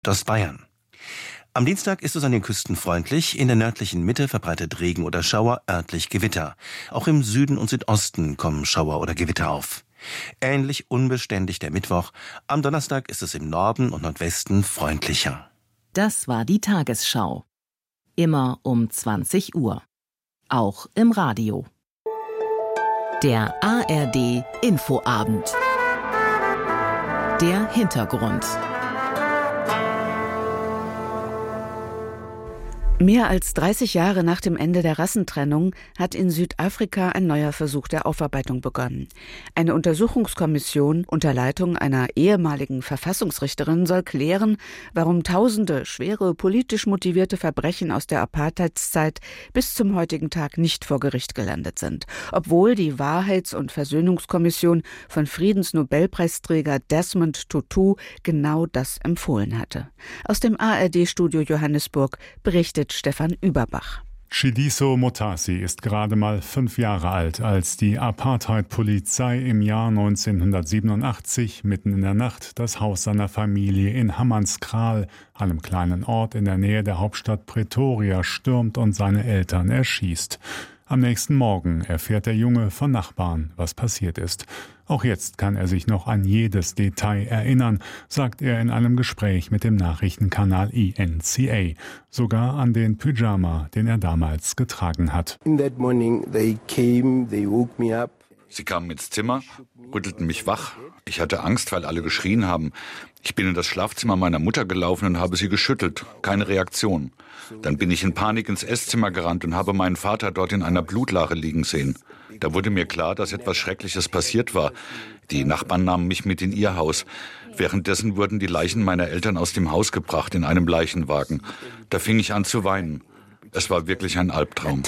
aus Bayern. Am Dienstag ist es an den Küsten freundlich, in der nördlichen Mitte verbreitet Regen oder Schauer, örtlich Gewitter. Auch im Süden und Südosten kommen Schauer oder Gewitter auf. Ähnlich unbeständig der Mittwoch. Am Donnerstag ist es im Norden und Nordwesten freundlicher. Das war die Tagesschau. Immer um 20 Uhr. Auch im Radio. Der ARD Infoabend. Der Hintergrund. Mehr als 30 Jahre nach dem Ende der Rassentrennung hat in Südafrika ein neuer Versuch der Aufarbeitung begonnen. Eine Untersuchungskommission unter Leitung einer ehemaligen Verfassungsrichterin soll klären, warum Tausende schwere politisch motivierte Verbrechen aus der Apartheidszeit bis zum heutigen Tag nicht vor Gericht gelandet sind, obwohl die Wahrheits- und Versöhnungskommission von Friedensnobelpreisträger Desmond Tutu genau das empfohlen hatte. Aus dem ARD-Studio Johannesburg berichtet Stefan Überbach. Tshidiso Motasi ist gerade mal 5 Jahre alt, als die Apartheid-Polizei im Jahr 1987 mitten in der Nacht das Haus seiner Familie in Hammanskraal, einem kleinen Ort in der Nähe der Hauptstadt Pretoria, stürmt und seine Eltern erschießt. Am nächsten Morgen erfährt der Junge von Nachbarn, was passiert ist. Auch jetzt kann er sich noch an jedes Detail erinnern, sagt er in einem Gespräch mit dem Nachrichtenkanal ENCA. Sogar an den Pyjama, den er damals getragen hat. Sie kamen ins Zimmer, rüttelten mich wach. Ich hatte Angst, weil alle geschrien haben. Ich bin in das Schlafzimmer meiner Mutter gelaufen und habe sie geschüttelt. Keine Reaktion. Dann bin ich in Panik ins Esszimmer gerannt und habe meinen Vater dort in einer Blutlache liegen sehen. Da wurde mir klar, dass etwas Schreckliches passiert war. Die Nachbarn nahmen mich mit in ihr Haus. Währenddessen wurden die Leichen meiner Eltern aus dem Haus gebracht in einem Leichenwagen. Da fing ich an zu weinen. Es war wirklich ein Albtraum.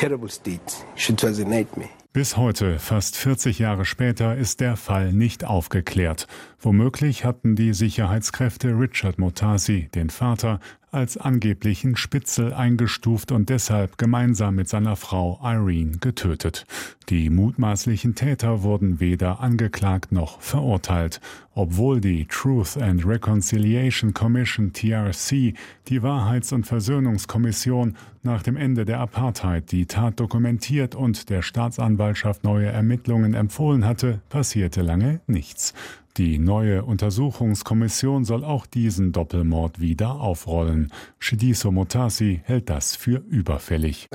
Bis heute, fast 40 Jahre später, ist der Fall nicht aufgeklärt. Womöglich hatten die Sicherheitskräfte Richard Motasi, den Vater, als angeblichen Spitzel eingestuft und deshalb gemeinsam mit seiner Frau Irene getötet. Die mutmaßlichen Täter wurden weder angeklagt noch verurteilt, obwohl die Truth and Reconciliation Commission TRC, die Wahrheits- und Versöhnungskommission, nach dem Ende der Apartheid die Tat dokumentiert und der Staatsanwaltschaft neue Ermittlungen empfohlen hatte, passierte lange nichts. Die neue Untersuchungskommission soll auch diesen Doppelmord wieder aufrollen. Tshidiso Motasi hält das für überfällig.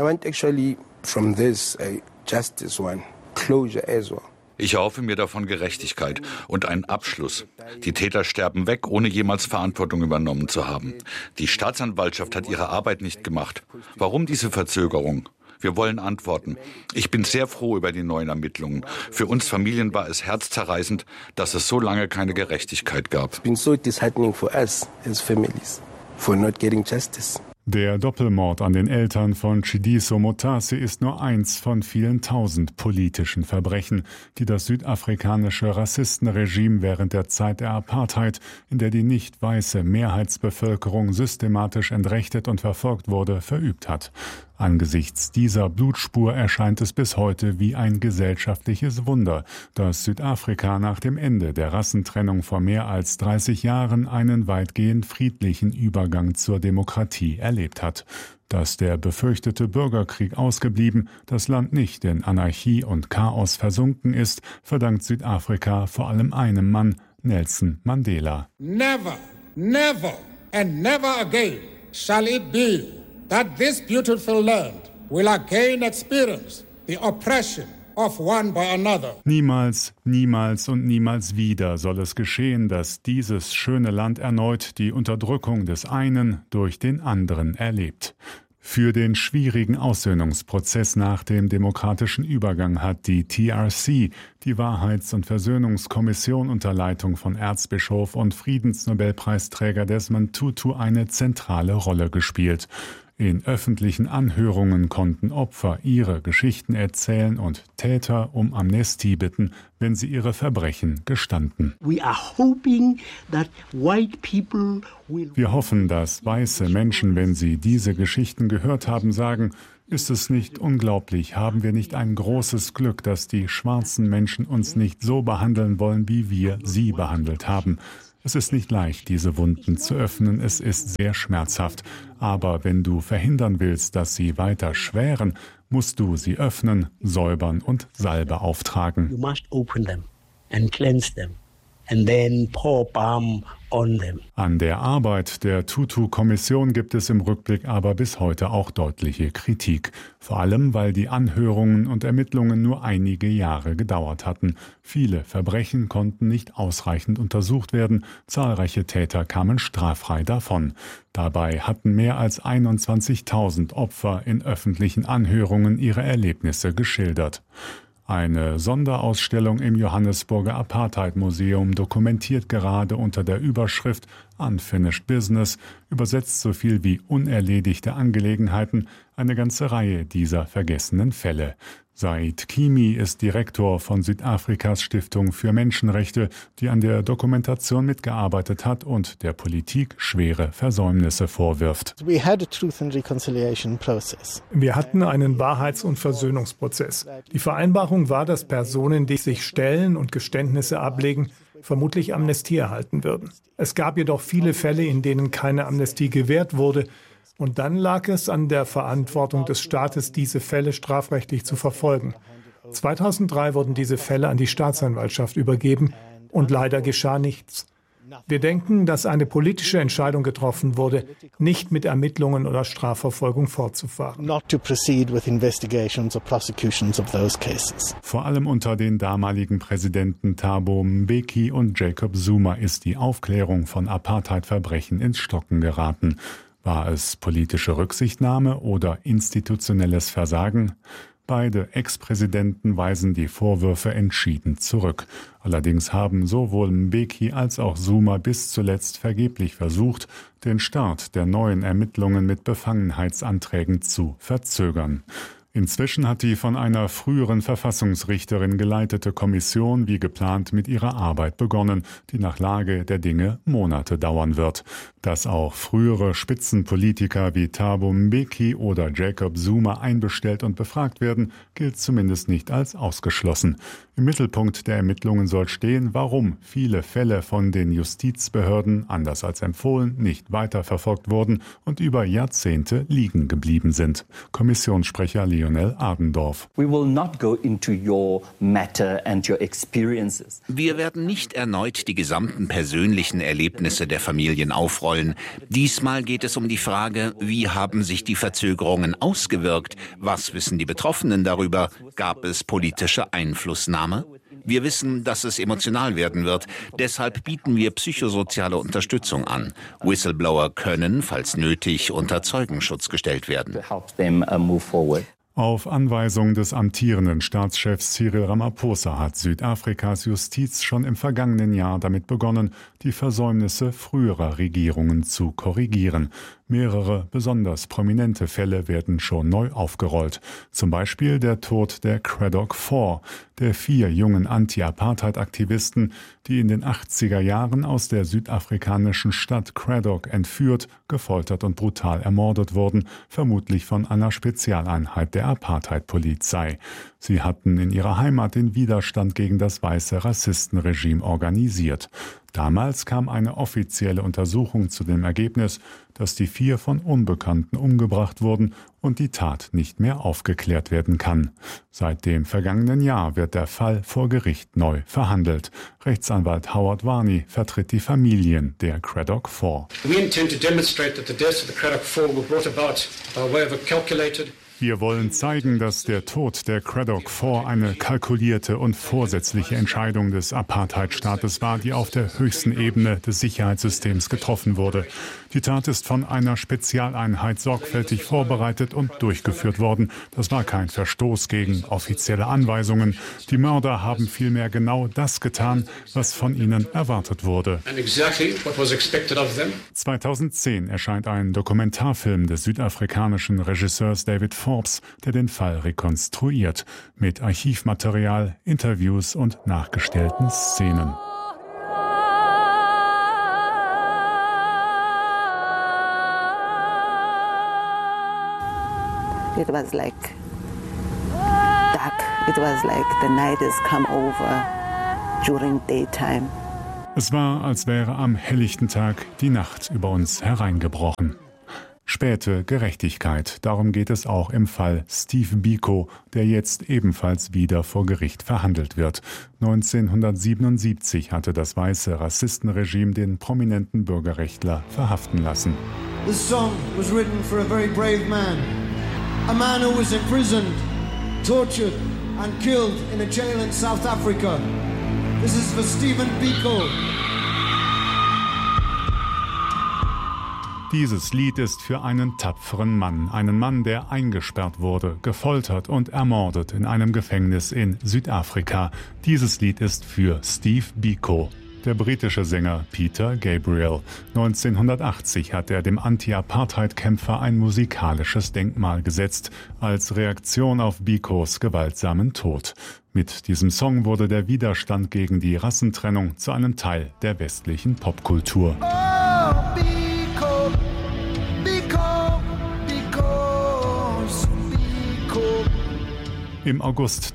Ich erhoffe mir davon Gerechtigkeit und einen Abschluss. Die Täter sterben weg, ohne jemals Verantwortung übernommen zu haben. Die Staatsanwaltschaft hat ihre Arbeit nicht gemacht. Warum diese Verzögerung? Wir wollen Antworten. Ich bin sehr froh über die neuen Ermittlungen. Für uns Familien war es herzzerreißend, dass es so lange keine Gerechtigkeit gab. Der Doppelmord an den Eltern von Tshidiso Motasi ist nur eins von vielen 1000 politischen Verbrechen, die das südafrikanische Rassistenregime während der Zeit der Apartheid, in der die nicht weiße Mehrheitsbevölkerung systematisch entrechtet und verfolgt wurde, verübt hat. Angesichts dieser Blutspur erscheint es bis heute wie ein gesellschaftliches Wunder, dass Südafrika nach dem Ende der Rassentrennung vor mehr als 30 Jahren einen weitgehend friedlichen Übergang zur Demokratie erlebt hat. Dass der befürchtete Bürgerkrieg ausgeblieben, das Land nicht in Anarchie und Chaos versunken ist, verdankt Südafrika vor allem einem Mann, Nelson Mandela. Never, never and never again shall it be that this beautiful land will again experience the oppression of one by another. Niemals, niemals und niemals wieder soll es geschehen, dass dieses schöne Land erneut die Unterdrückung des einen durch den anderen erlebt. Für den schwierigen Aussöhnungsprozess nach dem demokratischen Übergang hat die TRC, die Wahrheits- und Versöhnungskommission unter Leitung von Erzbischof und Friedensnobelpreisträger Desmond Tutu, eine zentrale Rolle gespielt. In öffentlichen Anhörungen konnten Opfer ihre Geschichten erzählen und Täter um Amnestie bitten, wenn sie ihre Verbrechen gestanden. Wir hoffen, dass weiße Menschen, wenn sie diese Geschichten gehört haben, sagen: Ist es nicht unglaublich, haben wir nicht ein großes Glück, dass die schwarzen Menschen uns nicht so behandeln wollen, wie wir sie behandelt haben. Es ist nicht leicht, diese Wunden zu öffnen. Es ist sehr schmerzhaft. Aber wenn du verhindern willst, dass sie weiter schweren, musst du sie öffnen, säubern und Salbe auftragen. You must open them and cleanse them and then pour balm on them. An der Arbeit der Tutu-Kommission gibt es im Rückblick aber bis heute auch deutliche Kritik. Vor allem, weil die Anhörungen und Ermittlungen nur einige Jahre gedauert hatten. Viele Verbrechen konnten nicht ausreichend untersucht werden. Zahlreiche Täter kamen straffrei davon. Dabei hatten mehr als 21.000 Opfer in öffentlichen Anhörungen ihre Erlebnisse geschildert. Eine Sonderausstellung im Johannesburger Apartheid-Museum dokumentiert gerade unter der Überschrift Unfinished Business, übersetzt so viel wie unerledigte Angelegenheiten, eine ganze Reihe dieser vergessenen Fälle. Said Kimi ist Direktor von Südafrikas Stiftung für Menschenrechte, die an der Dokumentation mitgearbeitet hat und der Politik schwere Versäumnisse vorwirft. Wir hatten einen Wahrheits- und Versöhnungsprozess. Die Vereinbarung war, dass Personen, die sich stellen und Geständnisse ablegen, vermutlich Amnestie erhalten würden. Es gab jedoch viele Fälle, in denen keine Amnestie gewährt wurde. Und dann lag es an der Verantwortung des Staates, diese Fälle strafrechtlich zu verfolgen. 2003 wurden diese Fälle an die Staatsanwaltschaft übergeben und leider geschah nichts. Wir denken, dass eine politische Entscheidung getroffen wurde, nicht mit Ermittlungen oder Strafverfolgung fortzufahren. Vor allem unter den damaligen Präsidenten Thabo Mbeki und Jacob Zuma ist die Aufklärung von Apartheid-Verbrechen ins Stocken geraten. War es politische Rücksichtnahme oder institutionelles Versagen? Beide Ex-Präsidenten weisen die Vorwürfe entschieden zurück. Allerdings haben sowohl Mbeki als auch Zuma bis zuletzt vergeblich versucht, den Start der neuen Ermittlungen mit Befangenheitsanträgen zu verzögern. Inzwischen hat die von einer früheren Verfassungsrichterin geleitete Kommission wie geplant mit ihrer Arbeit begonnen, die nach Lage der Dinge Monate dauern wird. Dass auch frühere Spitzenpolitiker wie Thabo Mbeki oder Jacob Zuma einbestellt und befragt werden, gilt zumindest nicht als ausgeschlossen. Im Mittelpunkt der Ermittlungen soll stehen, warum viele Fälle von den Justizbehörden, anders als empfohlen, nicht weiterverfolgt wurden und über Jahrzehnte liegen geblieben sind. Kommissionssprecher Lionel Adendorf. Wir werden nicht erneut die gesamten persönlichen Erlebnisse der Familien aufrollen. Diesmal geht es um die Frage, wie haben sich die Verzögerungen ausgewirkt? Was wissen die Betroffenen darüber? Gab es politische Einflussnahme? Wir wissen, dass es emotional werden wird. Deshalb bieten wir psychosoziale Unterstützung an. Whistleblower können, falls nötig, unter Zeugenschutz gestellt werden. Auf Anweisung des amtierenden Staatschefs Cyril Ramaphosa hat Südafrikas Justiz schon im vergangenen Jahr damit begonnen, die Versäumnisse früherer Regierungen zu korrigieren. Mehrere besonders prominente Fälle werden schon neu aufgerollt. Zum Beispiel der Tod der Cradock 4, der 4 jungen Anti-Apartheid-Aktivisten, die in den 80er Jahren aus der südafrikanischen Stadt Cradock entführt, gefoltert und brutal ermordet wurden, vermutlich von einer Spezialeinheit der Apartheid-Polizei. Sie hatten in ihrer Heimat den Widerstand gegen das weiße Rassistenregime organisiert. Damals kam eine offizielle Untersuchung zu dem Ergebnis, dass die 4 von Unbekannten umgebracht wurden und die Tat nicht mehr aufgeklärt werden kann. Seit dem vergangenen Jahr wird der Fall vor Gericht neu verhandelt. Rechtsanwalt Howard Varney vertritt die Familien der Cradock 4. Wir wollen zeigen, dass der Tod der Cradock 4 eine kalkulierte und vorsätzliche Entscheidung des Apartheidstaates war, die auf der höchsten Ebene des Sicherheitssystems getroffen wurde. Die Tat ist von einer Spezialeinheit sorgfältig vorbereitet und durchgeführt worden. Das war kein Verstoß gegen offizielle Anweisungen. Die Mörder haben vielmehr genau das getan, was von ihnen erwartet wurde. 2010 erscheint ein Dokumentarfilm des südafrikanischen Regisseurs David Forbes, der den Fall rekonstruiert, mit Archivmaterial, Interviews und nachgestellten Szenen. It was like dark. It was like the night has come over during daytime. Es war, als wäre am helllichten Tag die Nacht über uns hereingebrochen. Späte Gerechtigkeit, darum geht es auch im Fall Steve Biko, der jetzt ebenfalls wieder vor Gericht verhandelt wird. 1977 hatte das weiße Rassistenregime den prominenten Bürgerrechtler verhaften lassen. This song was written for a very brave man. A man who was imprisoned, tortured and killed in a jail in South Africa. This is for Stephen Biko. Dieses Lied ist für einen tapferen Mann, der eingesperrt wurde, gefoltert und ermordet in einem Gefängnis in Südafrika. Dieses Lied ist für Steve Biko. Der britische Sänger Peter Gabriel. 1980 hat er dem Anti-Apartheid-Kämpfer ein musikalisches Denkmal gesetzt, als Reaktion auf Bikos gewaltsamen Tod. Mit diesem Song wurde der Widerstand gegen die Rassentrennung zu einem Teil der westlichen Popkultur. Im August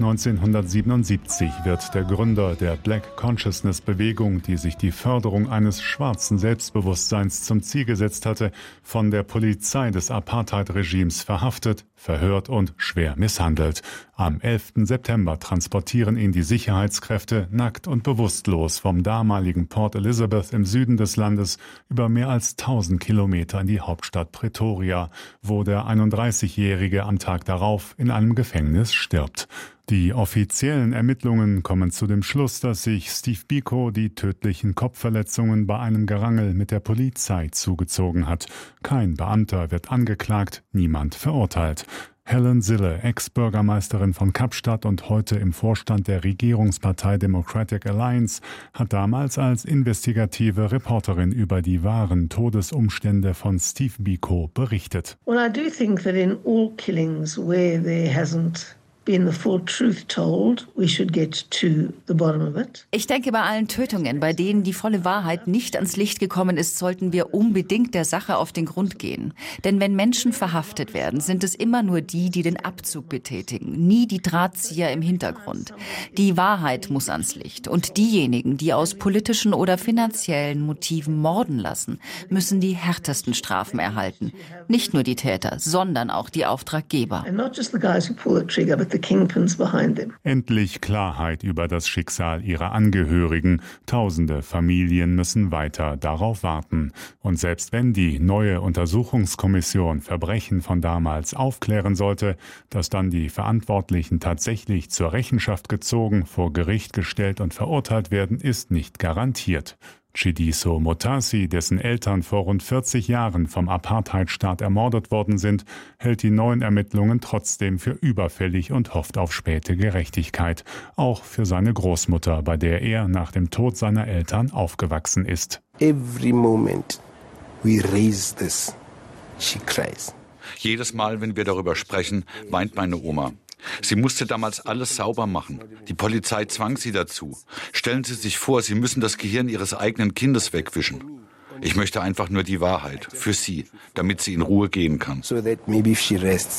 1977 wird der Gründer der Black Consciousness-Bewegung, die sich die Förderung eines schwarzen Selbstbewusstseins zum Ziel gesetzt hatte, von der Polizei des Apartheid-Regimes verhaftet, verhört und schwer misshandelt. Am 11. September transportieren ihn die Sicherheitskräfte nackt und bewusstlos vom damaligen Port Elizabeth im Süden des Landes über mehr als 1000 Kilometer in die Hauptstadt Pretoria, wo der 31-Jährige am Tag darauf in einem Gefängnis stirbt. Die offiziellen Ermittlungen kommen zu dem Schluss, dass sich Steve Biko die tödlichen Kopfverletzungen bei einem Gerangel mit der Polizei zugezogen hat. Kein Beamter wird angeklagt, niemand verurteilt. Helen Zille, Ex-Bürgermeisterin von Kapstadt und heute im Vorstand der Regierungspartei Democratic Alliance, hat damals als investigative Reporterin über die wahren Todesumstände von Steve Biko berichtet. Well, I do think that in all killings where there hasn't been the full truth told, we should get to the bottom of it. Ich denke, bei allen Tötungen, bei denen die volle Wahrheit nicht ans Licht gekommen ist, sollten wir unbedingt der Sache auf den Grund gehen. Denn wenn Menschen verhaftet werden, sind es immer nur die, die den Abzug betätigen, nie die Drahtzieher im Hintergrund. Die Wahrheit muss ans Licht. Und diejenigen, die aus politischen oder finanziellen Motiven morden lassen, müssen die härtesten Strafen erhalten. Nicht nur die Täter, sondern auch die Auftraggeber. And not just the guys who pull the trigger, but the kingpins behind them. Endlich Klarheit über das Schicksal ihrer Angehörigen. Tausende Familien müssen weiter darauf warten. Und selbst wenn die neue Untersuchungskommission Verbrechen von damals aufklären sollte, dass dann die Verantwortlichen tatsächlich zur Rechenschaft gezogen, vor Gericht gestellt und verurteilt werden, ist nicht garantiert. Tshidiso Motasi, dessen Eltern vor rund 40 Jahren vom Apartheidstaat ermordet worden sind, hält die neuen Ermittlungen trotzdem für überfällig und hofft auf späte Gerechtigkeit. Auch für seine Großmutter, bei der er nach dem Tod seiner Eltern aufgewachsen ist. Every moment we raise this, she cries. Jedes Mal, wenn wir darüber sprechen, weint meine Oma. Sie musste damals alles sauber machen. Die Polizei zwang sie dazu. Stellen Sie sich vor, Sie müssen das Gehirn Ihres eigenen Kindes wegwischen. Ich möchte einfach nur die Wahrheit für sie, damit sie in Ruhe gehen kann. So that maybe she rests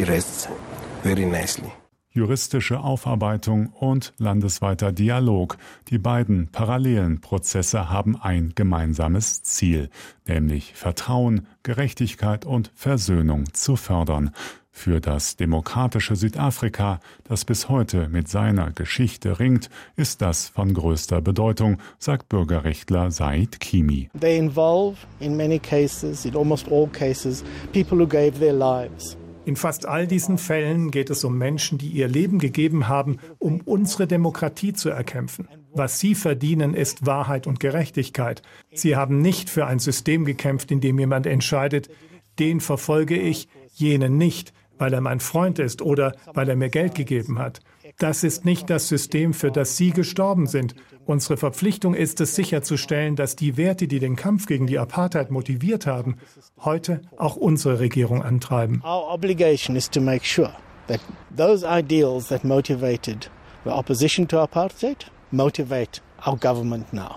very nicely. Juristische Aufarbeitung und landesweiter Dialog. Die beiden parallelen Prozesse haben ein gemeinsames Ziel, nämlich Vertrauen, Gerechtigkeit und Versöhnung zu fördern. Für das demokratische Südafrika, das bis heute mit seiner Geschichte ringt, ist das von größter Bedeutung, sagt Bürgerrechtler Said Kimi. They involve in many cases, in almost all cases, people who gave their lives. In fast all diesen Fällen geht es um Menschen, die ihr Leben gegeben haben, um unsere Demokratie zu erkämpfen. Was sie verdienen, ist Wahrheit und Gerechtigkeit. Sie haben nicht für ein System gekämpft, in dem jemand entscheidet, den verfolge ich, jenen nicht, weil er mein Freund ist oder weil er mir Geld gegeben hat. Das ist nicht das System, für das Sie gestorben sind. Unsere Verpflichtung ist es, sicherzustellen, dass die Werte, die den Kampf gegen die Apartheid motiviert haben, heute auch unsere Regierung antreiben. Our obligation is to make sure that those ideals that motivated the opposition to apartheid motivate our government now.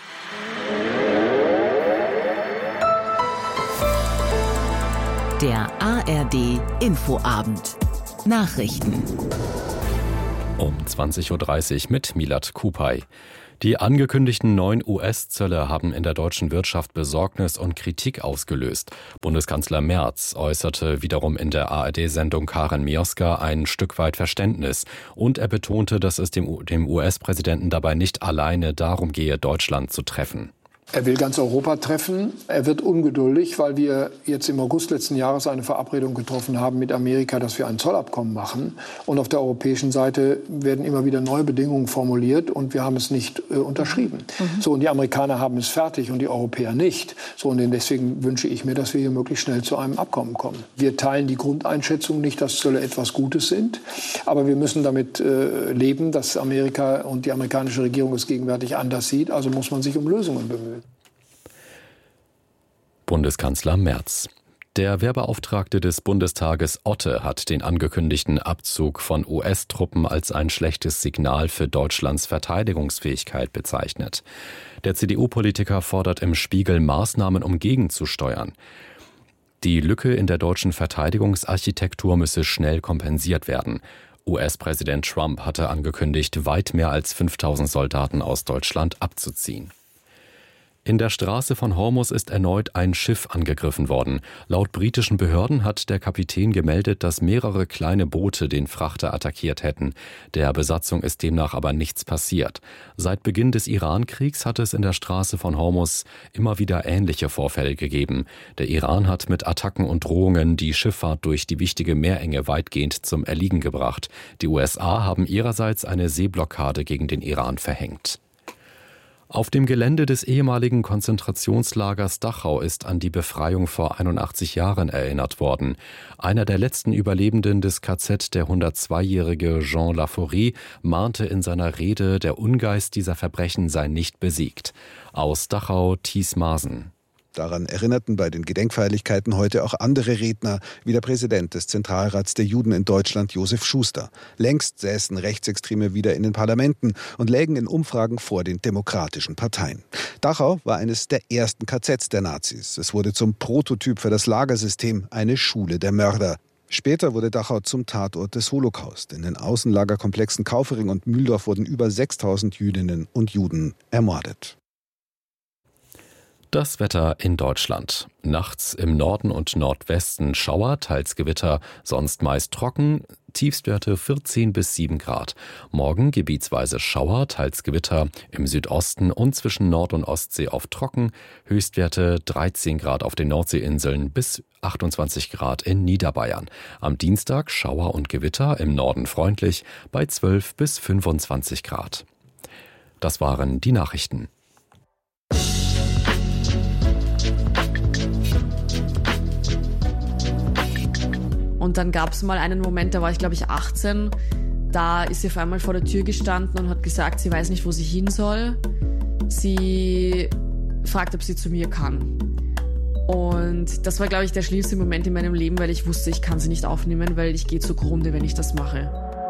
Der ARD Infoabend. Nachrichten. Um 20.30 Uhr mit Milad Kupay. Die angekündigten neuen US-Zölle haben in der deutschen Wirtschaft Besorgnis und Kritik ausgelöst. Bundeskanzler Merz äußerte wiederum in der ARD-Sendung Karin Mioska ein Stück weit Verständnis. Und er betonte, dass es dem US-Präsidenten dabei nicht alleine darum gehe, Deutschland zu treffen. Er will ganz Europa treffen. Er wird ungeduldig, weil wir jetzt im August letzten Jahres eine Verabredung getroffen haben mit Amerika, dass wir ein Zollabkommen machen. Und auf der europäischen Seite werden immer wieder neue Bedingungen formuliert und wir haben es nicht unterschrieben. So, und die Amerikaner haben es fertig und die Europäer nicht. So, und deswegen wünsche ich mir, dass wir hier möglichst schnell zu einem Abkommen kommen. Wir teilen die Grundeinschätzung nicht, dass Zölle etwas Gutes sind. Aber wir müssen damit leben, dass Amerika und die amerikanische Regierung es gegenwärtig anders sieht. Also muss man sich um Lösungen bemühen. Bundeskanzler Merz. Der Wehrbeauftragte des Bundestages Otte hat den angekündigten Abzug von US-Truppen als ein schlechtes Signal für Deutschlands Verteidigungsfähigkeit bezeichnet. Der CDU-Politiker fordert im Spiegel Maßnahmen, um gegenzusteuern. Die Lücke in der deutschen Verteidigungsarchitektur müsse schnell kompensiert werden. US-Präsident Trump hatte angekündigt, weit mehr als 5000 Soldaten aus Deutschland abzuziehen. In der Straße von Hormuz ist erneut ein Schiff angegriffen worden. Laut britischen Behörden hat der Kapitän gemeldet, dass mehrere kleine Boote den Frachter attackiert hätten. Der Besatzung ist demnach aber nichts passiert. Seit Beginn des Iran-Kriegs hat es in der Straße von Hormuz immer wieder ähnliche Vorfälle gegeben. Der Iran hat mit Attacken und Drohungen die Schifffahrt durch die wichtige Meerenge weitgehend zum Erliegen gebracht. Die USA haben ihrerseits eine Seeblockade gegen den Iran verhängt. Auf dem Gelände des ehemaligen Konzentrationslagers Dachau ist an die Befreiung vor 81 Jahren erinnert worden. Einer der letzten Überlebenden des KZ, der 102-jährige Jean Laforie, mahnte in seiner Rede, der Ungeist dieser Verbrechen sei nicht besiegt. Aus Dachau, Thies Maaßen. Daran erinnerten bei den Gedenkfeierlichkeiten heute auch andere Redner, wie der Präsident des Zentralrats der Juden in Deutschland, Josef Schuster. Längst säßen Rechtsextreme wieder in den Parlamenten und lägen in Umfragen vor den demokratischen Parteien. Dachau war eines der ersten KZs der Nazis. Es wurde zum Prototyp für das Lagersystem, eine Schule der Mörder. Später wurde Dachau zum Tatort des Holocaust. In den Außenlagerkomplexen Kaufering und Mühldorf wurden über 6000 Jüdinnen und Juden ermordet. Das Wetter in Deutschland. Nachts im Norden und Nordwesten Schauer, teils Gewitter, sonst meist trocken, Tiefstwerte 14 bis 7 Grad. Morgen gebietsweise Schauer, teils Gewitter, im Südosten und zwischen Nord- und Ostsee oft trocken, Höchstwerte 13 Grad auf den Nordseeinseln bis 28 Grad in Niederbayern. Am Dienstag Schauer und Gewitter, im Norden freundlich, bei 12 bis 25 Grad. Das waren die Nachrichten. Und dann gab es mal einen Moment, da war ich glaube ich 18, da ist sie auf einmal vor der Tür gestanden und hat gesagt, sie weiß nicht, wo sie hin soll. Sie fragt, ob sie zu mir kann. Und das war, glaube ich, der schlimmste Moment in meinem Leben, weil ich wusste, ich kann sie nicht aufnehmen, weil ich gehe zugrunde, wenn ich das mache.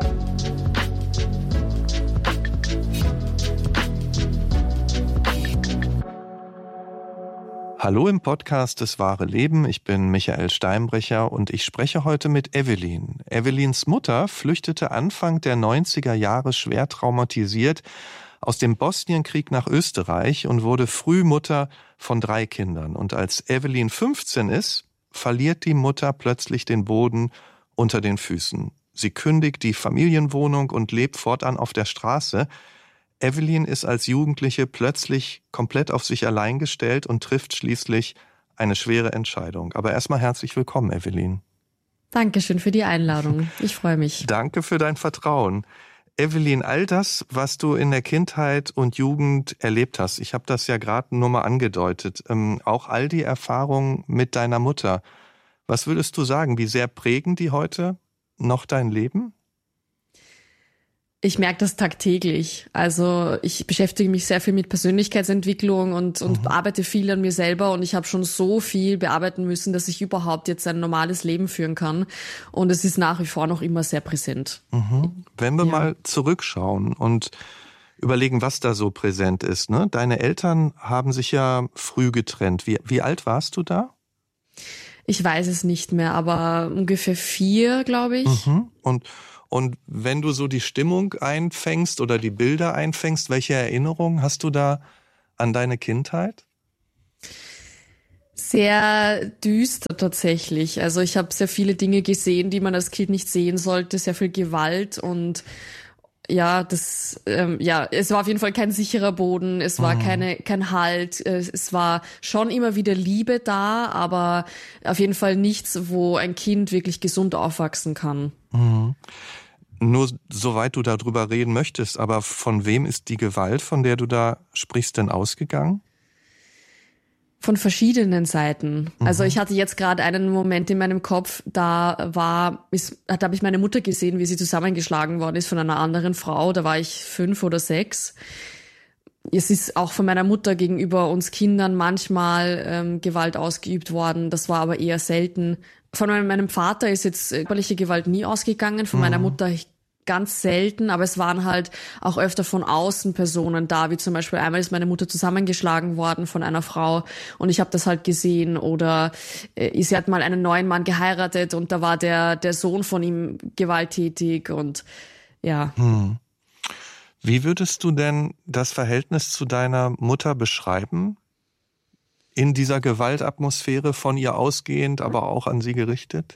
Hallo im Podcast Das wahre Leben, ich bin Michael Steinbrecher und ich spreche heute mit Evelyn. Evelyns Mutter flüchtete Anfang der 90er Jahre schwer traumatisiert aus dem Bosnienkrieg nach Österreich und wurde früh Mutter von 3 Kindern. Und als Evelyn 15 ist, verliert die Mutter plötzlich den Boden unter den Füßen. Sie kündigt die Familienwohnung und lebt fortan auf der Straße. Evelyn ist als Jugendliche plötzlich komplett auf sich allein gestellt und trifft schließlich eine schwere Entscheidung. Aber erstmal herzlich willkommen, Evelyn. Dankeschön für die Einladung. Ich freue mich. Danke für dein Vertrauen. Evelyn, all das, was du in der Kindheit und Jugend erlebt hast, ich habe das ja gerade nur mal angedeutet, auch all die Erfahrungen mit deiner Mutter, was würdest du sagen, wie sehr prägen die heute noch dein Leben? Ich merke das tagtäglich. Also ich beschäftige mich sehr viel mit Persönlichkeitsentwicklung und arbeite viel an mir selber und ich habe schon so viel bearbeiten müssen, dass ich überhaupt jetzt ein normales Leben führen kann. Und es ist nach wie vor noch immer sehr präsent. Wenn wir mal zurückschauen und überlegen, was da so präsent ist, ne? Deine Eltern haben sich ja früh getrennt. Wie alt warst du da? Ich weiß es nicht mehr, aber ungefähr 4, glaube ich. Mhm. Und wenn du so die Stimmung einfängst oder die Bilder einfängst, welche Erinnerungen hast du da an deine Kindheit? Sehr düster tatsächlich. Also ich habe sehr viele Dinge gesehen, die man als Kind nicht sehen sollte, sehr viel Gewalt und ja, es war auf jeden Fall kein sicherer Boden, es war kein Halt, es war schon immer wieder Liebe da, aber auf jeden Fall nichts, wo ein Kind wirklich gesund aufwachsen kann. Mhm. Nur soweit du darüber reden möchtest, aber von wem ist die Gewalt, von der du da sprichst, denn ausgegangen? Von verschiedenen Seiten. Also ich hatte jetzt gerade einen Moment in meinem Kopf, da habe ich meine Mutter gesehen, wie sie zusammengeschlagen worden ist von einer anderen Frau. Da war ich 5 oder 6. Es ist auch von meiner Mutter gegenüber uns Kindern manchmal Gewalt ausgeübt worden. Das war aber eher selten. Von meinem Vater ist jetzt körperliche Gewalt nie ausgegangen, von meiner Mutter ganz selten, aber es waren halt auch öfter von außen Personen da, wie zum Beispiel einmal ist meine Mutter zusammengeschlagen worden von einer Frau und ich habe das halt gesehen oder sie hat mal einen neuen Mann geheiratet und da war der Sohn von ihm gewalttätig und ja. Wie würdest du denn das Verhältnis zu deiner Mutter beschreiben? In dieser Gewaltatmosphäre von ihr ausgehend, aber auch an sie gerichtet?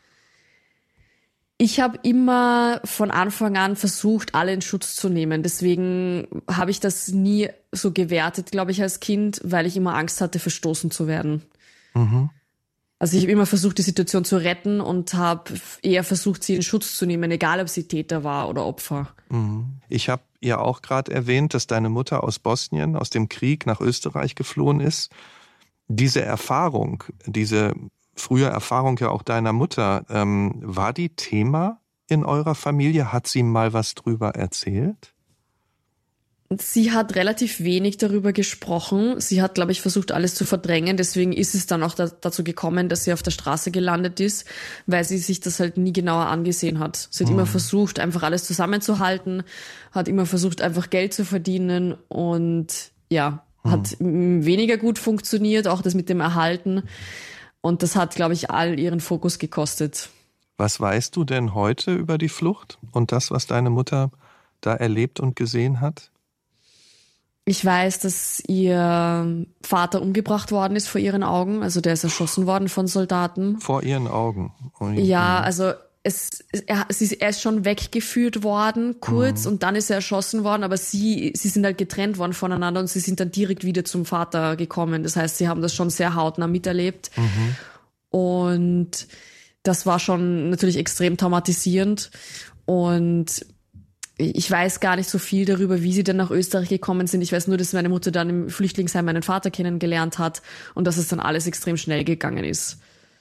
Ich habe immer von Anfang an versucht, alle in Schutz zu nehmen. Deswegen habe ich das nie so gewertet, glaube ich, als Kind, weil ich immer Angst hatte, verstoßen zu werden. Also ich habe immer versucht, die Situation zu retten und habe eher versucht, sie in Schutz zu nehmen, egal ob sie Täter war oder Opfer. Ich habe ja auch gerade erwähnt, dass deine Mutter aus Bosnien, aus dem Krieg nach Österreich geflohen ist. Diese Erfahrung, diese frühe Erfahrung ja auch deiner Mutter, war die Thema in eurer Familie? Hat sie mal was drüber erzählt? Sie hat relativ wenig darüber gesprochen. Sie hat, glaube ich, versucht, alles zu verdrängen. Deswegen ist es dann auch dazu gekommen, dass sie auf der Straße gelandet ist, weil sie sich das halt nie genauer angesehen hat. Sie hat immer versucht, einfach alles zusammenzuhalten, hat immer versucht, einfach Geld zu verdienen und ja, hat weniger gut funktioniert, auch das mit dem Erhalten. Und das hat, glaube ich, all ihren Fokus gekostet. Was weißt du denn heute über die Flucht und das, was deine Mutter da erlebt und gesehen hat? Ich weiß, dass ihr Vater umgebracht worden ist vor ihren Augen. Also der ist erschossen worden von Soldaten. Vor ihren Augen? Ja, also er ist schon weggeführt worden, kurz, und dann ist er erschossen worden, aber sie sind halt getrennt worden voneinander und sie sind dann direkt wieder zum Vater gekommen. Das heißt, sie haben das schon sehr hautnah miterlebt. Und das war schon natürlich extrem traumatisierend. Und ich weiß gar nicht so viel darüber, wie sie dann nach Österreich gekommen sind. Ich weiß nur, dass meine Mutter dann im Flüchtlingsheim meinen Vater kennengelernt hat und dass es dann alles extrem schnell gegangen ist.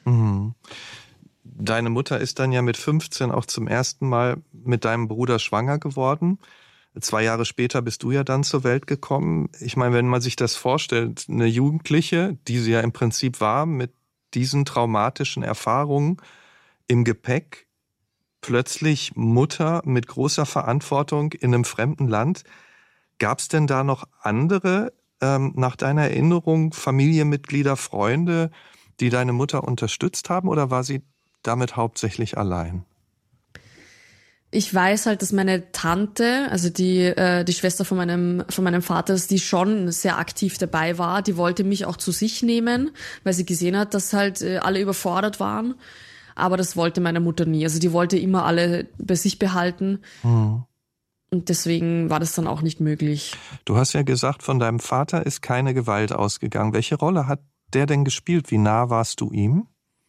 Deine Mutter ist dann ja mit 15 auch zum ersten Mal mit deinem Bruder schwanger geworden. 2 Jahre später bist du ja dann zur Welt gekommen. Ich meine, wenn man sich das vorstellt, eine Jugendliche, die sie ja im Prinzip war, mit diesen traumatischen Erfahrungen im Gepäck, plötzlich Mutter mit großer Verantwortung in einem fremden Land. Gab es denn da noch andere, nach deiner Erinnerung, Familienmitglieder, Freunde, die deine Mutter unterstützt haben, oder war sie damit hauptsächlich allein? Ich weiß halt, dass meine Tante, also die Schwester von meinem Vater, die schon sehr aktiv dabei war. Die wollte mich auch zu sich nehmen, weil sie gesehen hat, dass halt alle überfordert waren. Aber das wollte meine Mutter nie. Also die wollte immer alle bei sich behalten. Und deswegen war das dann auch nicht möglich. Du hast ja gesagt, von deinem Vater ist keine Gewalt ausgegangen. Welche Rolle hat der denn gespielt? Wie nah warst du ihm?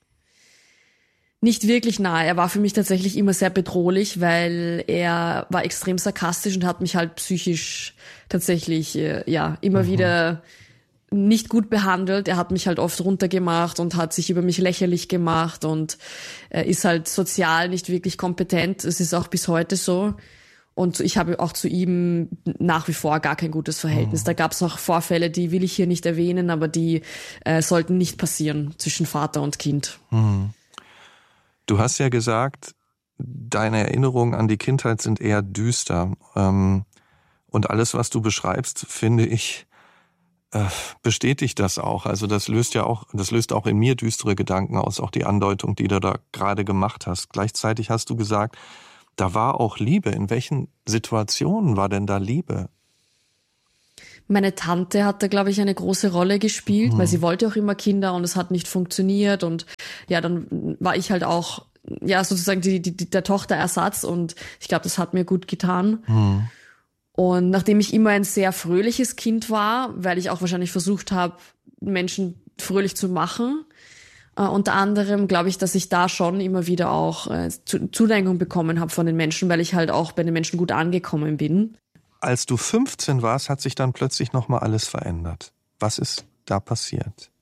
Nicht wirklich nah. Er war für mich tatsächlich immer sehr bedrohlich, weil er war extrem sarkastisch und hat mich halt psychisch tatsächlich immer wieder nicht gut behandelt. Er hat mich halt oft runtergemacht und hat sich über mich lächerlich gemacht und ist halt sozial nicht wirklich kompetent. Es ist auch bis heute so. Und ich habe auch zu ihm nach wie vor gar kein gutes Verhältnis. Da gab es auch Vorfälle, die will ich hier nicht erwähnen, aber die sollten nicht passieren zwischen Vater und Kind. Du hast ja gesagt, deine Erinnerungen an die Kindheit sind eher düster. Und alles, was du beschreibst, finde ich, bestätigt das auch. Also das löst auch in mir düstere Gedanken aus, auch die Andeutung, die du da gerade gemacht hast. Gleichzeitig hast du gesagt, da war auch Liebe. In welchen Situationen war denn da Liebe? Meine Tante hat da, glaube ich, eine große Rolle gespielt, weil sie wollte auch immer Kinder und es hat nicht funktioniert. Und ja, dann war ich halt auch sozusagen der Tochterersatz und ich glaube, das hat mir gut getan. Und nachdem ich immer ein sehr fröhliches Kind war, weil ich auch wahrscheinlich versucht habe, Menschen fröhlich zu machen, unter anderem glaube ich, dass ich da schon immer wieder auch Zuneigung bekommen habe von den Menschen, weil ich halt auch bei den Menschen gut angekommen bin. Als du 15 warst, hat sich dann plötzlich nochmal alles verändert. Was ist da passiert?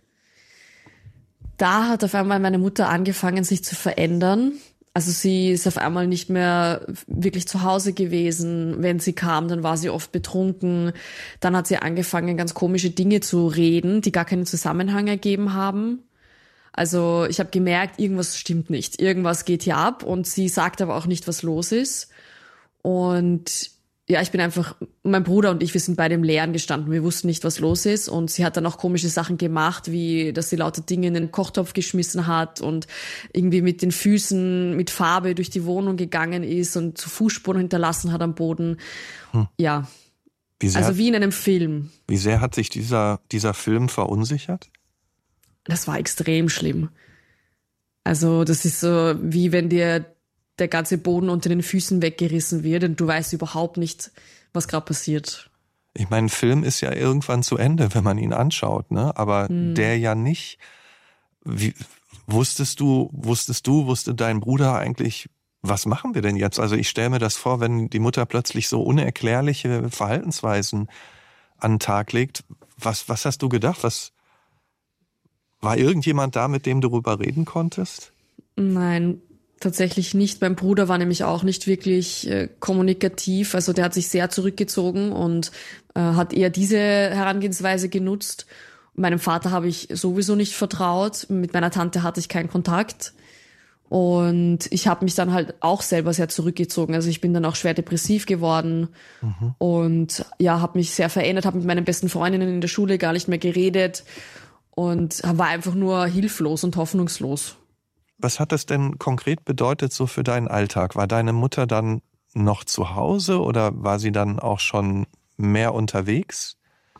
Da hat auf einmal meine Mutter angefangen, sich zu verändern. Also sie ist auf einmal nicht mehr wirklich zu Hause gewesen. Wenn sie kam, dann war sie oft betrunken. Dann hat sie angefangen, ganz komische Dinge zu reden, die gar keinen Zusammenhang ergeben haben. Also ich habe gemerkt, irgendwas stimmt nicht. Irgendwas geht hier ab und sie sagt aber auch nicht, was los ist. Und ja, mein Bruder und ich, wir sind beide im Leeren gestanden. Wir wussten nicht, was los ist. Und sie hat dann auch komische Sachen gemacht, wie, dass sie lauter Dinge in den Kochtopf geschmissen hat und irgendwie mit den Füßen mit Farbe durch die Wohnung gegangen ist und so Fußspuren hinterlassen hat am Boden. Ja. Wie in einem Film. Wie sehr hat sich dieser Film verunsichert? Das war extrem schlimm. Also, das ist so, wie wenn dir der ganze Boden unter den Füßen weggerissen wird und du weißt überhaupt nicht, was gerade passiert. Ich meine, ein Film ist ja irgendwann zu Ende, wenn man ihn anschaut, ne? Aber der ja nicht. Wusste dein Bruder eigentlich, was machen wir denn jetzt? Also ich stelle mir das vor, wenn die Mutter plötzlich so unerklärliche Verhaltensweisen an den Tag legt. Was hast du gedacht? War irgendjemand da, mit dem du darüber reden konntest? Nein, tatsächlich nicht. Mein Bruder war nämlich auch nicht wirklich kommunikativ. Also der hat sich sehr zurückgezogen und hat eher diese Herangehensweise genutzt. Meinem Vater habe ich sowieso nicht vertraut. Mit meiner Tante hatte ich keinen Kontakt. Und ich habe mich dann halt auch selber sehr zurückgezogen. Also ich bin dann auch schwer depressiv geworden und ja, habe mich sehr verändert, habe mit meinen besten Freundinnen in der Schule gar nicht mehr geredet und war einfach nur hilflos und hoffnungslos. Was hat das denn konkret bedeutet so für deinen Alltag? War deine Mutter dann noch zu Hause oder war sie dann auch schon mehr unterwegs?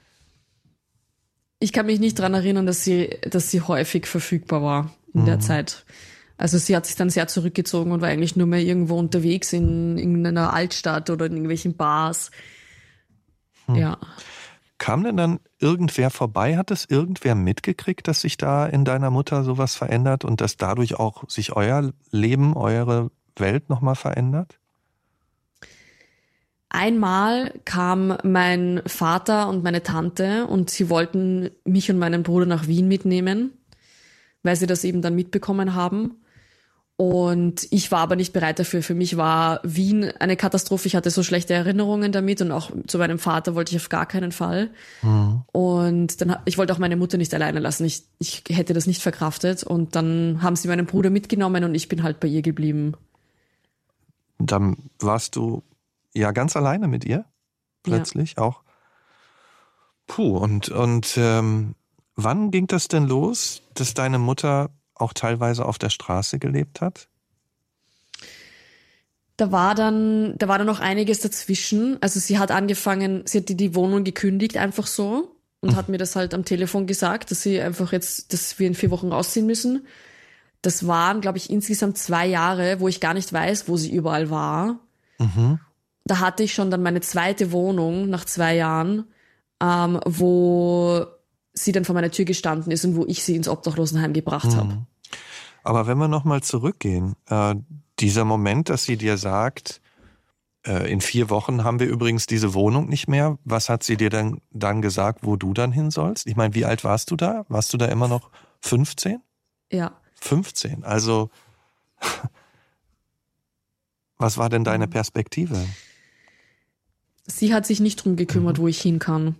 Ich kann mich nicht daran erinnern, dass sie häufig verfügbar war in der Zeit. Also sie hat sich dann sehr zurückgezogen und war eigentlich nur mehr irgendwo unterwegs in irgendeiner Altstadt oder in irgendwelchen Bars. Ja. Kam denn dann irgendwer vorbei? Hat es irgendwer mitgekriegt, dass sich da in deiner Mutter sowas verändert und dass dadurch auch sich euer Leben, eure Welt nochmal verändert? Einmal kam mein Vater und meine Tante und sie wollten mich und meinen Bruder nach Wien mitnehmen, weil sie das eben dann mitbekommen haben. Und ich war aber nicht bereit dafür. Für mich war Wien eine Katastrophe. Ich hatte so schlechte Erinnerungen damit und auch zu meinem Vater wollte ich auf gar keinen Fall. Und dann, ich wollte auch meine Mutter nicht alleine lassen. Ich hätte das nicht verkraftet. Und dann haben sie meinen Bruder mitgenommen und ich bin halt bei ihr geblieben. Dann warst du ja ganz alleine mit ihr? Plötzlich auch? Puh, und wann ging das denn los, dass deine Mutter auch teilweise auf der Straße gelebt hat? Da war dann noch einiges dazwischen. Also sie hat die Wohnung gekündigt einfach so und hat mir das halt am Telefon gesagt, dass wir in 4 Wochen rausziehen müssen. Das waren, glaube ich, insgesamt 2 Jahre, wo ich gar nicht weiß, wo sie überall war. Da hatte ich schon dann meine zweite Wohnung nach 2 Jahren, wo sie dann vor meiner Tür gestanden ist und wo ich sie ins Obdachlosenheim gebracht habe. Aber wenn wir nochmal zurückgehen, dieser Moment, dass sie dir sagt, in 4 Wochen haben wir übrigens diese Wohnung nicht mehr, was hat sie dir dann gesagt, wo du dann hin sollst? Ich meine, wie alt warst du da? Warst du da immer noch 15? Ja. 15, also was war denn deine Perspektive? Sie hat sich nicht drum gekümmert, wo ich hin kann.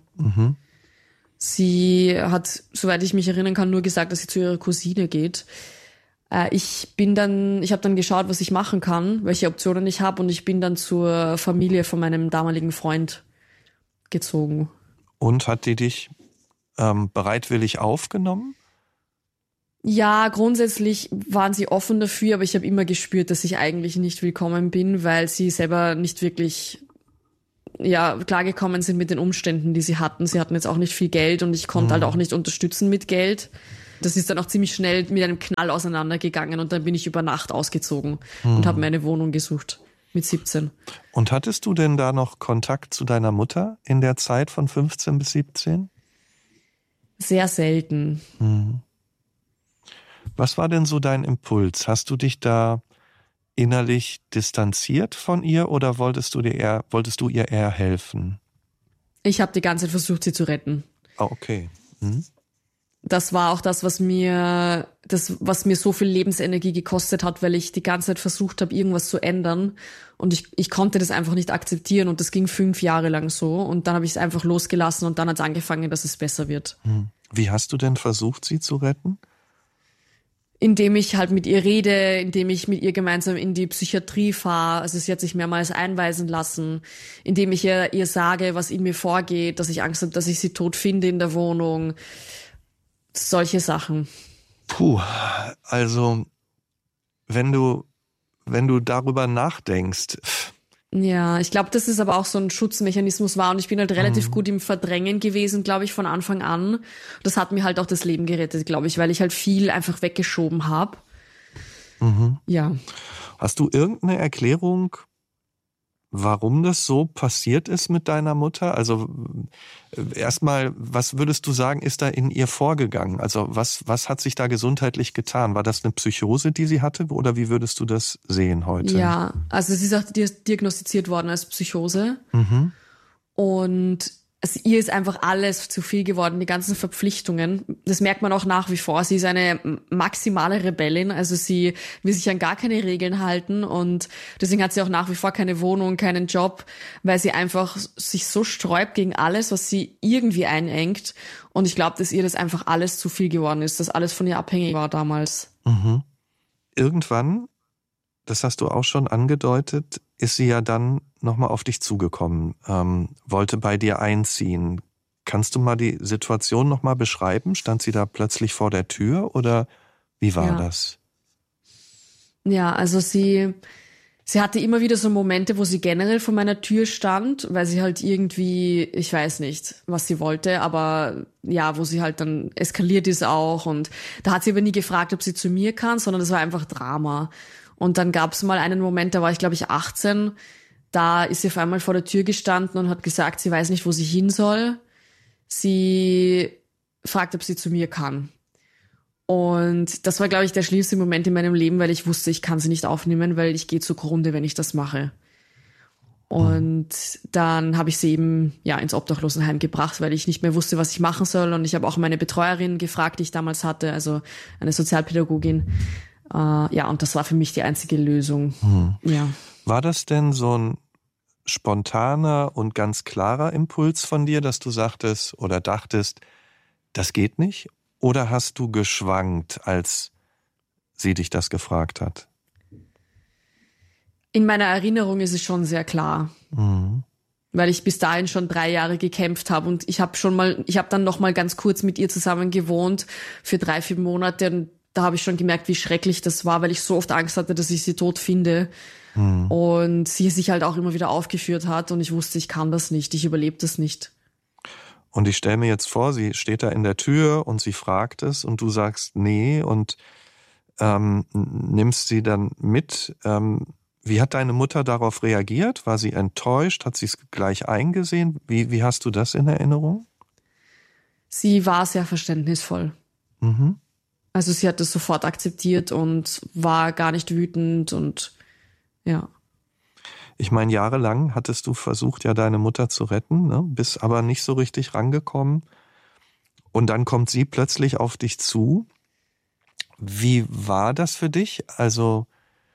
Sie hat, soweit ich mich erinnern kann, nur gesagt, dass sie zu ihrer Cousine geht. Ich habe dann geschaut, was ich machen kann, welche Optionen ich habe und ich bin dann zur Familie von meinem damaligen Freund gezogen. Und hat die dich bereitwillig aufgenommen? Ja, grundsätzlich waren sie offen dafür, aber ich habe immer gespürt, dass ich eigentlich nicht willkommen bin, weil sie selber nicht wirklich klargekommen sind mit den Umständen, die sie hatten. Sie hatten jetzt auch nicht viel Geld und ich konnte halt auch nicht unterstützen mit Geld. Das ist dann auch ziemlich schnell mit einem Knall auseinandergegangen und dann bin ich über Nacht ausgezogen und habe mir eine Wohnung gesucht mit 17. Und hattest du denn da noch Kontakt zu deiner Mutter in der Zeit von 15 bis 17? Sehr selten. Was war denn so dein Impuls? Hast du dich da innerlich distanziert von ihr oder wolltest du ihr eher helfen? Ich habe die ganze Zeit versucht, sie zu retten. Ah, okay. Das war auch das, was mir so viel Lebensenergie gekostet hat, weil ich die ganze Zeit versucht habe, irgendwas zu ändern. Und ich konnte das einfach nicht akzeptieren. Und das ging 5 Jahre lang so. Und dann habe ich es einfach losgelassen und dann hat es angefangen, dass es besser wird. Wie hast du denn versucht, sie zu retten? Indem ich halt mit ihr rede, indem ich mit ihr gemeinsam in die Psychiatrie fahre. Also sie hat sich mehrmals einweisen lassen. Indem ich ihr sage, was in mir vorgeht, dass ich Angst habe, dass ich sie tot finde in der Wohnung. Solche Sachen. Also wenn du darüber nachdenkst. Ja, ich glaube, dass es aber auch so ein Schutzmechanismus war und ich bin halt relativ gut im Verdrängen gewesen, glaube ich, von Anfang an. Das hat mir halt auch das Leben gerettet, glaube ich, weil ich halt viel einfach weggeschoben habe. Ja. Hast du irgendeine Erklärung, warum das so passiert ist mit deiner Mutter? Also erstmal, was würdest du sagen, ist da in ihr vorgegangen? Also was hat sich da gesundheitlich getan? War das eine Psychose, die sie hatte oder wie würdest du das sehen heute? Ja, also sie ist auch diagnostiziert worden als Psychose und ihr ist einfach alles zu viel geworden, die ganzen Verpflichtungen. Das merkt man auch nach wie vor. Sie ist eine maximale Rebellin, also sie will sich an gar keine Regeln halten und deswegen hat sie auch nach wie vor keine Wohnung, keinen Job, weil sie einfach sich so sträubt gegen alles, was sie irgendwie einengt. Und ich glaube, dass ihr das einfach alles zu viel geworden ist, dass alles von ihr abhängig war damals. Irgendwann, das hast du auch schon angedeutet, ist sie ja dann nochmal auf dich zugekommen, wollte bei dir einziehen. Kannst du mal die Situation nochmal beschreiben? Stand sie da plötzlich vor der Tür oder wie war das? Ja, also sie hatte immer wieder so Momente, wo sie generell vor meiner Tür stand, weil sie halt irgendwie, ich weiß nicht, was sie wollte, aber ja, wo sie halt dann eskaliert ist auch und da hat sie aber nie gefragt, ob sie zu mir kann, sondern das war einfach Drama. Und dann gab es mal einen Moment, da war ich glaube ich 18, da ist sie auf einmal vor der Tür gestanden und hat gesagt, sie weiß nicht, wo sie hin soll. Sie fragt, ob sie zu mir kann. Und das war, glaube ich, der schlimmste Moment in meinem Leben, weil ich wusste, ich kann sie nicht aufnehmen, weil ich gehe zugrunde, wenn ich das mache. Und dann habe ich sie eben ins Obdachlosenheim gebracht, weil ich nicht mehr wusste, was ich machen soll. Und ich habe auch meine Betreuerin gefragt, die ich damals hatte, also eine Sozialpädagogin. Und das war für mich die einzige Lösung. Ja. War das denn so ein spontaner und ganz klarer Impuls von dir, dass du sagtest oder dachtest, das geht nicht? Oder hast du geschwankt, als sie dich das gefragt hat? In meiner Erinnerung ist es schon sehr klar. Weil ich bis dahin schon 3 Jahre gekämpft habe und ich habe dann noch mal ganz kurz mit ihr zusammen gewohnt für 3-4 Monate und da habe ich schon gemerkt, wie schrecklich das war, weil ich so oft Angst hatte, dass ich sie tot finde. Und sie sich halt auch immer wieder aufgeführt hat und ich wusste, ich kann das nicht, ich überlebe das nicht. Und ich stelle mir jetzt vor, sie steht da in der Tür und sie fragt es und du sagst nee und nimmst sie dann mit. Wie hat deine Mutter darauf reagiert? War sie enttäuscht? Hat sie es gleich eingesehen? Wie hast du das in Erinnerung? Sie war sehr verständnisvoll. Also sie hat das sofort akzeptiert und war gar nicht wütend und ja. Ich meine, jahrelang hattest du versucht, ja deine Mutter zu retten, ne? Bist aber nicht so richtig rangekommen. Und dann kommt sie plötzlich auf dich zu. Wie war das für dich? Also,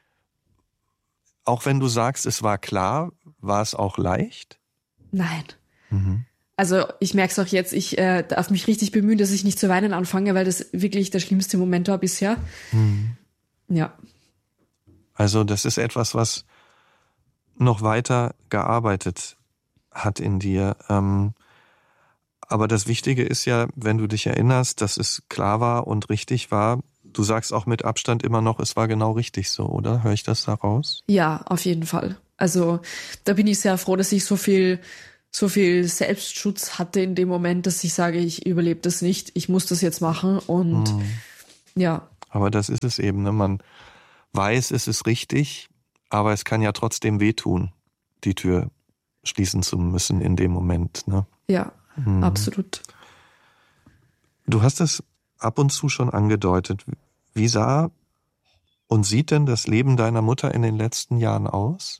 auch wenn du sagst, es war klar, war es auch leicht? Nein. Also ich merke es auch jetzt, ich darf mich richtig bemühen, dass ich nicht zu weinen anfange, weil das wirklich der schlimmste Moment war bisher. Ja. Also das ist etwas, was noch weiter gearbeitet hat in dir. Aber das Wichtige ist ja, wenn du dich erinnerst, dass es klar war und richtig war, du sagst auch mit Abstand immer noch, es war genau richtig so, oder? Höre ich das da raus? Ja, auf jeden Fall. Also da bin ich sehr froh, dass ich so viel Selbstschutz hatte in dem Moment, dass ich sage, ich überlebe das nicht, ich muss das jetzt machen und ja. Aber das ist es eben, ne? Man weiß, es ist richtig, aber es kann ja trotzdem wehtun, die Tür schließen zu müssen in dem Moment, ne? Ja, absolut. Du hast es ab und zu schon angedeutet. Wie sah und sieht denn das Leben deiner Mutter in den letzten Jahren aus?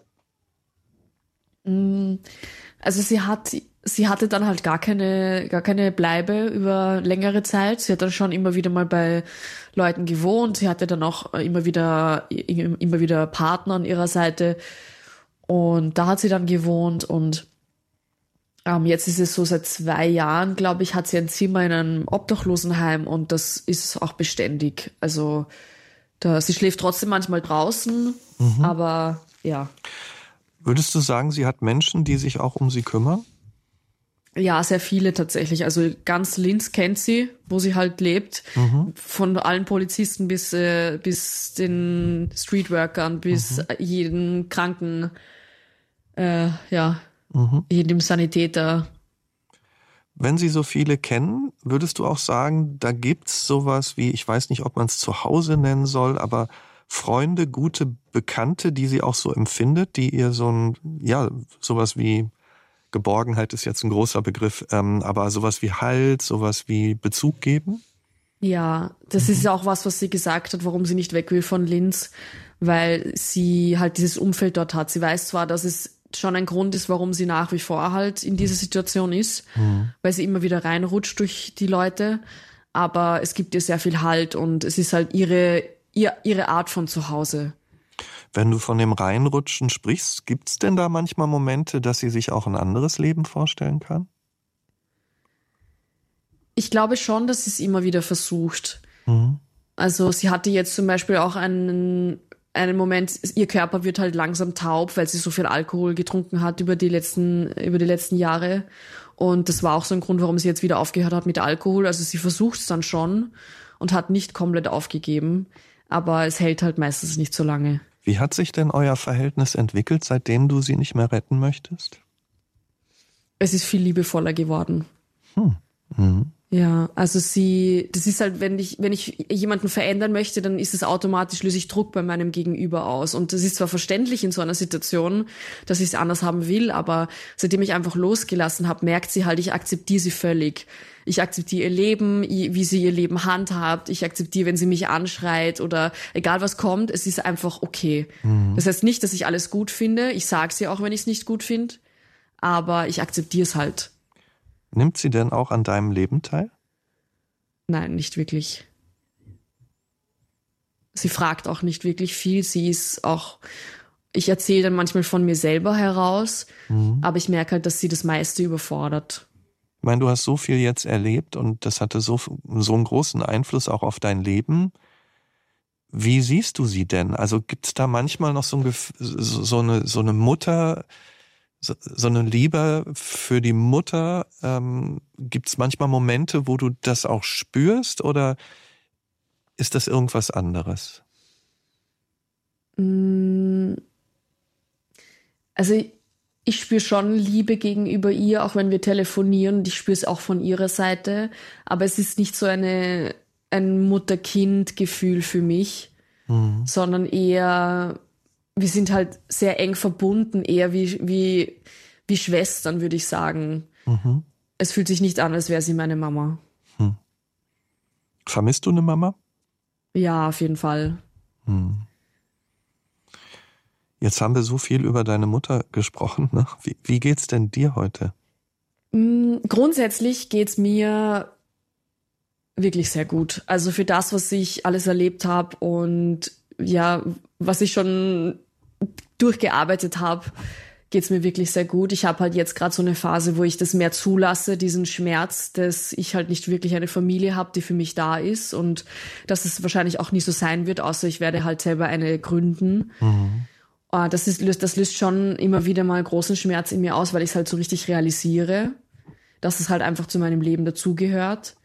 Also sie hatte dann halt gar keine Bleibe über längere Zeit. Sie hat dann schon immer wieder mal bei Leuten gewohnt. Sie hatte dann auch immer wieder Partner an ihrer Seite. Und da hat sie dann gewohnt. Und jetzt ist es so, seit 2 Jahren, glaube ich, hat sie ein Zimmer in einem Obdachlosenheim. Und das ist auch beständig. Also sie schläft trotzdem manchmal draußen. Aber ja. Würdest du sagen, sie hat Menschen, die sich auch um sie kümmern? Ja, sehr viele tatsächlich. Also ganz Linz kennt sie, wo sie halt lebt. Von allen Polizisten bis den Streetworkern, bis jeden Kranken, jedem Sanitäter. Wenn Sie so viele kennen, würdest du auch sagen, da gibt's sowas wie, ich weiß nicht, ob man es Zuhause nennen soll, aber Freunde, gute Bekannte, die sie auch so empfindet, die ihr sowas wie Geborgenheit ist jetzt ein großer Begriff, aber sowas wie Halt, sowas wie Bezug geben? Ja, das ist auch was sie gesagt hat, warum sie nicht weg will von Linz, weil sie halt dieses Umfeld dort hat. Sie weiß zwar, dass es schon ein Grund ist, warum sie nach wie vor halt in dieser Situation ist, weil sie immer wieder reinrutscht durch die Leute, aber es gibt ihr sehr viel Halt und es ist halt ihre Art von Zuhause. Wenn du von dem Reinrutschen sprichst, gibt's denn da manchmal Momente, dass sie sich auch ein anderes Leben vorstellen kann? Ich glaube schon, dass sie es immer wieder versucht. Also sie hatte jetzt zum Beispiel auch einen Moment, ihr Körper wird halt langsam taub, weil sie so viel Alkohol getrunken hat über die letzten Jahre. Und das war auch so ein Grund, warum sie jetzt wieder aufgehört hat mit Alkohol. Also sie versucht es dann schon und hat nicht komplett aufgegeben. Aber es hält halt meistens nicht so lange. Wie hat sich denn euer Verhältnis entwickelt, seitdem du sie nicht mehr retten möchtest? Es ist viel liebevoller geworden. Ja, also das ist halt, wenn ich jemanden verändern möchte, dann ist es automatisch, löse ich Druck bei meinem Gegenüber aus. Und das ist zwar verständlich in so einer Situation, dass ich es anders haben will, aber seitdem ich einfach losgelassen habe, merkt sie halt, ich akzeptiere sie völlig. Ich akzeptiere ihr Leben, wie sie ihr Leben handhabt. Ich akzeptiere, wenn sie mich anschreit oder egal was kommt, es ist einfach okay. Das heißt nicht, dass ich alles gut finde. Ich sage sie auch, wenn ich es nicht gut finde. Aber ich akzeptiere es halt. Nimmt sie denn auch an deinem Leben teil? Nein, nicht wirklich. Sie fragt auch nicht wirklich viel. Sie ist auch, ich erzähle dann manchmal von mir selber heraus, aber ich merke halt, dass sie das meiste überfordert. Ich meine, du hast so viel jetzt erlebt und das hatte so einen großen Einfluss auch auf dein Leben. Wie siehst du sie denn? Also gibt es da manchmal noch so eine Mutter, so eine Liebe für die Mutter? Gibt es manchmal Momente, wo du das auch spürst oder ist das irgendwas anderes? Also ich spüre schon Liebe gegenüber ihr, auch wenn wir telefonieren. Und ich spüre es auch von ihrer Seite. Aber es ist nicht so ein Mutter-Kind-Gefühl für mich, sondern eher, wir sind halt sehr eng verbunden, eher wie Schwestern, würde ich sagen. Es fühlt sich nicht an, als wäre sie meine Mama. Vermisst du eine Mama? Ja, auf jeden Fall. Jetzt haben wir so viel über deine Mutter gesprochen. Ne? Wie geht's denn dir heute? Grundsätzlich geht's mir wirklich sehr gut. Also für das, was ich alles erlebt habe und ja, was ich schon durchgearbeitet habe, geht's mir wirklich sehr gut. Ich habe halt jetzt gerade so eine Phase, wo ich das mehr zulasse, diesen Schmerz, dass ich halt nicht wirklich eine Familie habe, die für mich da ist und dass es wahrscheinlich auch nie so sein wird, außer ich werde halt selber eine gründen. Das löst schon immer wieder mal großen Schmerz in mir aus, weil ich es halt so richtig realisiere, dass es halt einfach zu meinem Leben dazugehört.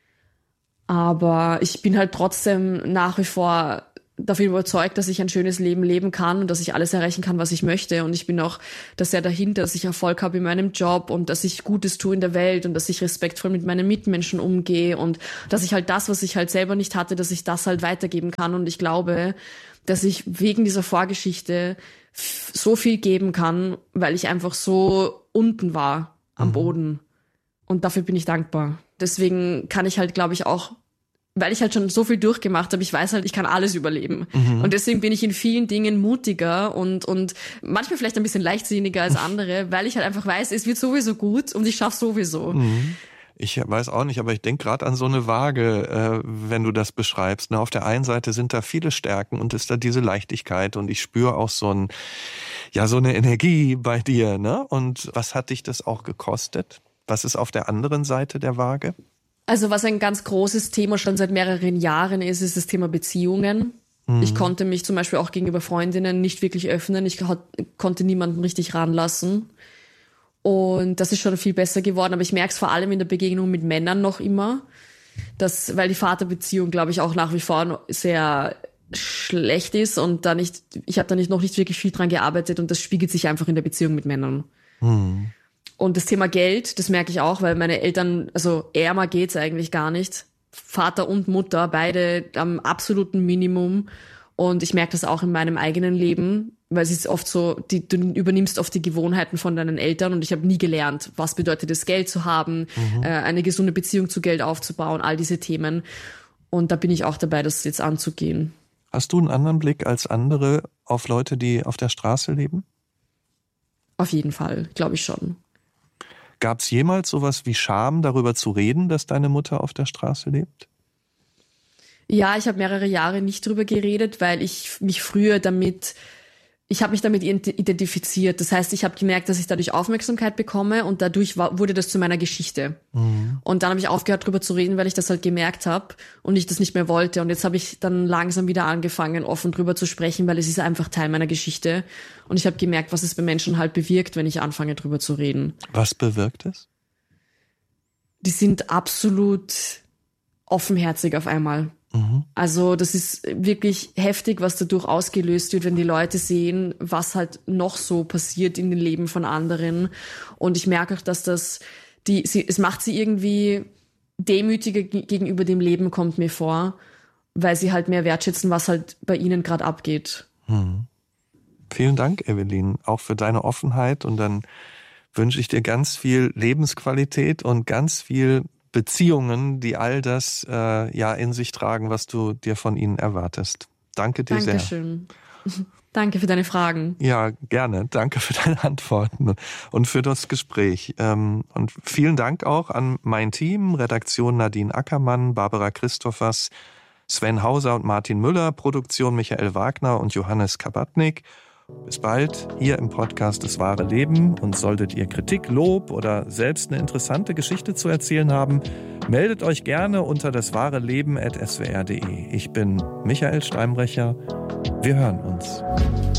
Aber ich bin halt trotzdem nach wie vor davon überzeugt, dass ich ein schönes Leben leben kann und dass ich alles erreichen kann, was ich möchte. Und ich bin auch sehr dahinter, dass ich Erfolg habe in meinem Job und dass ich Gutes tue in der Welt und dass ich respektvoll mit meinen Mitmenschen umgehe und dass ich halt das, was ich halt selber nicht hatte, dass ich das halt weitergeben kann. Und ich glaube, dass ich wegen dieser Vorgeschichte so viel geben kann, weil ich einfach so unten war am Boden. Und dafür bin ich dankbar. Deswegen kann ich halt, glaube ich, auch, weil ich halt schon so viel durchgemacht habe, ich weiß halt, ich kann alles überleben. Und deswegen bin ich in vielen Dingen mutiger und manchmal vielleicht ein bisschen leichtsinniger als andere, weil ich halt einfach weiß, es wird sowieso gut und ich schaff's sowieso. Ich weiß auch nicht, aber ich denke gerade an so eine Waage, wenn du das beschreibst. Auf der einen Seite sind da viele Stärken und ist da diese Leichtigkeit und ich spüre auch so eine Energie bei dir. Ne? Und was hat dich das auch gekostet? Was ist auf der anderen Seite der Waage? Also was ein ganz großes Thema schon seit mehreren Jahren ist das Thema Beziehungen. Ich konnte mich zum Beispiel auch gegenüber Freundinnen nicht wirklich öffnen. Ich konnte niemanden richtig ranlassen. Und das ist schon viel besser geworden. Aber ich merke es vor allem in der Begegnung mit Männern noch immer, weil die Vaterbeziehung, glaube ich, auch nach wie vor sehr schlecht ist und ich habe da noch nicht wirklich viel dran gearbeitet und das spiegelt sich einfach in der Beziehung mit Männern. Und das Thema Geld, das merke ich auch, weil meine Eltern, also ärmer geht's eigentlich gar nicht. Vater und Mutter, beide am absoluten Minimum. Und ich merke das auch in meinem eigenen Leben, weil es ist oft so, du übernimmst oft die Gewohnheiten von deinen Eltern und ich habe nie gelernt, was bedeutet es, Geld zu haben, eine gesunde Beziehung zu Geld aufzubauen, all diese Themen. Und da bin ich auch dabei, das jetzt anzugehen. Hast du einen anderen Blick als andere auf Leute, die auf der Straße leben? Auf jeden Fall, glaube ich schon. Gab es jemals sowas wie Scham, darüber zu reden, dass deine Mutter auf der Straße lebt? Ja, ich habe mehrere Jahre nicht drüber geredet, weil ich mich früher ich habe mich damit identifiziert. Das heißt, ich habe gemerkt, dass ich dadurch Aufmerksamkeit bekomme und dadurch wurde das zu meiner Geschichte. Und dann habe ich aufgehört, drüber zu reden, weil ich das halt gemerkt habe und ich das nicht mehr wollte. Und jetzt habe ich dann langsam wieder angefangen, offen drüber zu sprechen, weil es ist einfach Teil meiner Geschichte. Und ich habe gemerkt, was es bei Menschen halt bewirkt, wenn ich anfange, drüber zu reden. Was bewirkt es? Die sind absolut offenherzig auf einmal. Also das ist wirklich heftig, was dadurch ausgelöst wird, wenn die Leute sehen, was halt noch so passiert in den Leben von anderen. Und ich merke auch, dass es macht sie irgendwie demütiger gegenüber dem Leben, kommt mir vor, weil sie halt mehr wertschätzen, was halt bei ihnen gerade abgeht. Vielen Dank, Evelyn, auch für deine Offenheit. Und dann wünsche ich dir ganz viel Lebensqualität und ganz viel Beziehungen, die all das in sich tragen, was du dir von ihnen erwartest. Danke dir sehr. Dankeschön. Danke für deine Fragen. Ja, gerne. Danke für deine Antworten und für das Gespräch. Und vielen Dank auch an mein Team, Redaktion Nadine Ackermann, Barbara Christophers, Sven Hauser und Martin Müller, Produktion Michael Wagner und Johannes Kabatnik. Bis bald hier im Podcast Das wahre Leben. Und solltet ihr Kritik, Lob oder selbst eine interessante Geschichte zu erzählen haben, meldet euch gerne unter daswahreleben@swr.de. Ich bin Michael Steinbrecher. Wir hören uns.